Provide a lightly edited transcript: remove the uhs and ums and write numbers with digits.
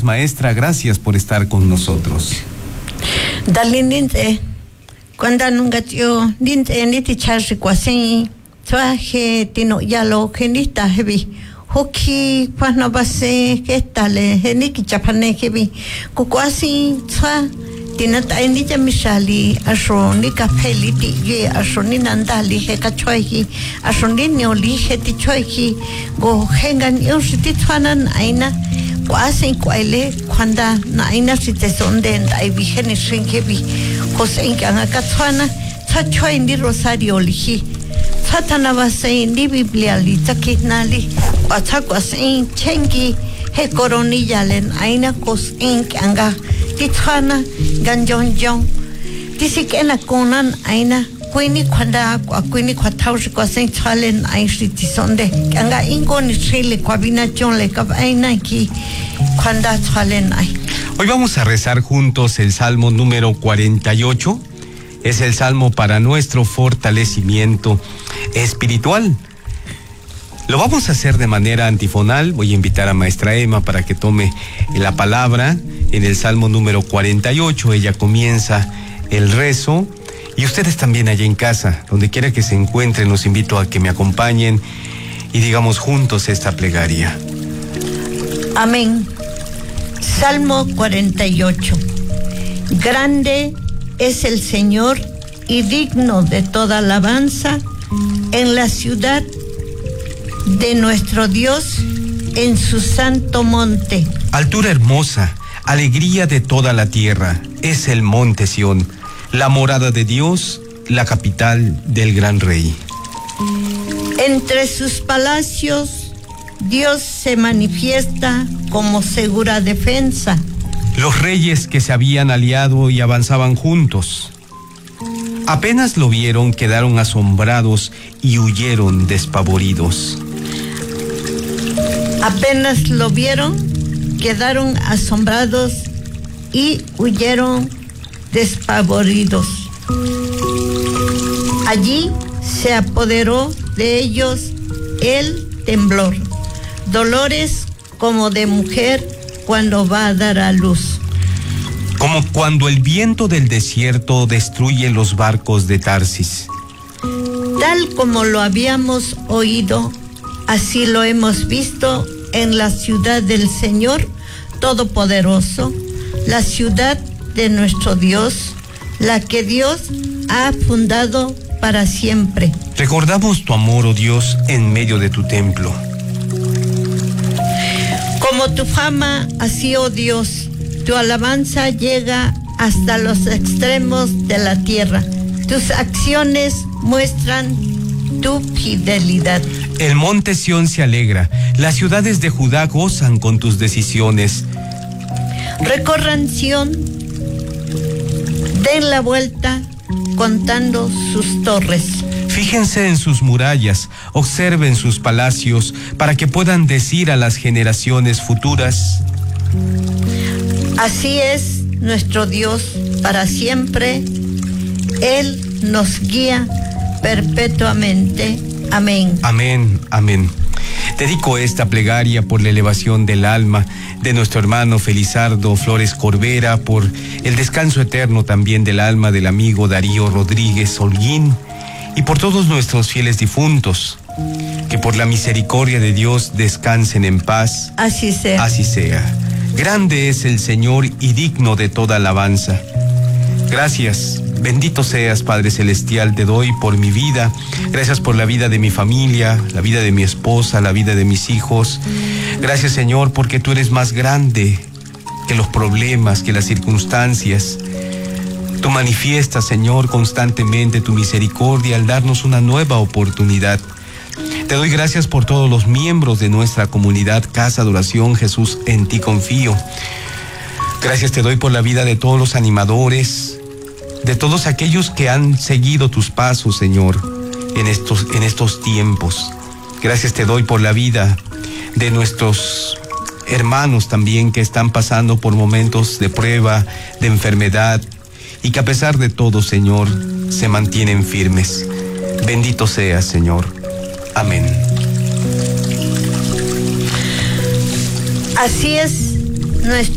maestra. Gracias por estar con nosotros. Dalindinte, cuando nunca yo dinte ni te charri cuasi, traje tino yalo genista heavy. Hoki cuando base que tale ni que chapane heavy. Cuasi tra tina ta ni ya misali asho ni kapeli ti ye asho ni nandali he kachoiki asho ni neoli he ti choiki go hengan yoshiti twanan aina. Cuasi cuele cuando naina si te son de ahí viene shrinkebi José en que acá suena sacho en di rosario liji satana va en di biblia li takinali cuacha cuasi chengi he coronilla len aina cos en que anga titana ganjon jon dice que la conan aina Quini kwataushi kwa Saint Helen aishi tisonde kanga ingo ni chile kwa bina le kabaina ki kwanda Helen ai. Hoy vamos a rezar juntos el Salmo número 48. Es el Salmo para nuestro fortalecimiento espiritual. Lo vamos a hacer de manera antifonal. Voy a invitar a Maestra Emma para que tome la palabra en el Salmo número 48. Ella comienza el rezo. Y ustedes también allá en casa, donde quiera que se encuentren, los invito a que me acompañen y digamos juntos esta plegaria. Amén. Salmo 48. Grande es el Señor y digno de toda alabanza en la ciudad de nuestro Dios, en su santo monte. Altura hermosa, alegría de toda la tierra, es el monte Sión, la morada de Dios, la capital del gran rey. Entre sus palacios, Dios se manifiesta como segura defensa. Los reyes que se habían aliado y avanzaban juntos, apenas lo vieron, quedaron asombrados y huyeron despavoridos. Apenas lo vieron, quedaron asombrados y huyeron despavoridos. Allí se apoderó de ellos el temblor, dolores como de mujer cuando va a dar a luz. Como cuando el viento del desierto destruye los barcos de Tarsis. Tal como lo habíamos oído, así lo hemos visto en la ciudad del Señor Todopoderoso, la ciudad de nuestro Dios, la que Dios ha fundado para siempre. Recordamos tu amor, oh Dios, en medio de tu templo. Como tu fama, así, oh Dios, tu alabanza llega hasta los extremos de la tierra. Tus acciones muestran tu fidelidad. El monte Sión se alegra, las ciudades de Judá gozan con tus decisiones. Recorran Sión, den la vuelta contando sus torres. Fíjense en sus murallas, observen sus palacios, para que puedan decir a las generaciones futuras: así es nuestro Dios para siempre, Él nos guía perpetuamente. Amén. Amén, amén. Dedico esta plegaria por la elevación del alma de nuestro hermano Felizardo Flores Corbera, por el descanso eterno también del alma del amigo Darío Rodríguez Holguín, y por todos nuestros fieles difuntos, que por la misericordia de Dios descansen en paz. Así sea. Así sea. Grande es el Señor y digno de toda alabanza. Gracias, bendito seas, Padre Celestial, te doy por mi vida. Gracias por la vida de mi familia, la vida de mi esposa, la vida de mis hijos. Gracias, Señor, porque tú eres más grande que los problemas, que las circunstancias. Tú manifiestas, Señor, constantemente tu misericordia al darnos una nueva oportunidad. Te doy gracias por todos los miembros de nuestra comunidad Casa de Oración Jesús, en ti confío. Gracias te doy por la vida de todos los animadores, de todos aquellos que han seguido tus pasos, Señor, en estos tiempos. Gracias te doy por la vida de nuestros hermanos también que están pasando por momentos de prueba, de enfermedad, y que a pesar de todo, Señor, se mantienen firmes. Bendito seas, Señor. Amén. Así es nuestro